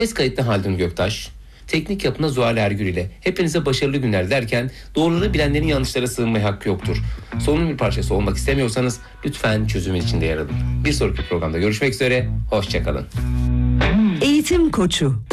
Ses kayıtlı Haldun Göktaş, teknik yapımda Zuhal Ergür ile hepinize başarılı günler derken doğruları bilenlerin yanlışlara sığınmaya hakkı yoktur. Sonun bir parçası olmak istemiyorsanız lütfen çözümün içinde yer alın. Bir sonraki programda görüşmek üzere, hoşça kalın. Eğitim Koçu.